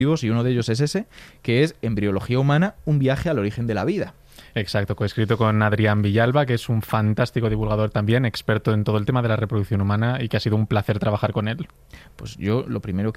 y uno de ellos es ese, que es Embriología humana, un viaje al origen de la vida. Exacto, coescrito con Adrián Villalba, que es un fantástico divulgador también, experto en todo el tema de la reproducción humana y que ha sido un placer trabajar con él. Pues yo lo primero